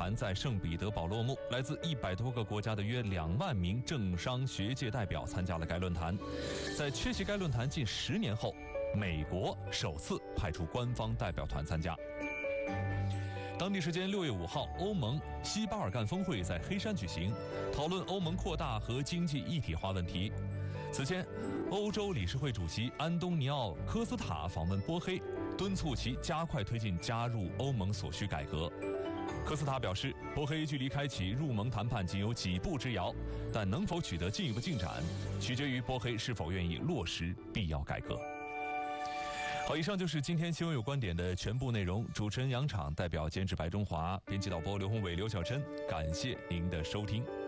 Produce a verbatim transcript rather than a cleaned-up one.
坛在圣彼得堡落幕，来自一百多个国家的约两万名政商学界代表参加了该论坛。在缺席该论坛近十年后，美国首次派出官方代表团参加。当地时间六月五号，欧盟西巴尔干峰会在黑山举行，讨论欧盟扩大和经济一体化问题。此前，欧洲理事会主席安东尼奥·科斯塔访问波黑，敦促其加快推进加入欧盟所需改革。科斯塔表示，波黑距离开启入盟谈判仅有几步之遥，但能否取得进一步进展，取决于波黑是否愿意落实必要改革。好，以上就是今天新闻有观点的全部内容。主持人杨昶代表监制白中华，编辑导播刘宏伟、刘小珍，感谢您的收听。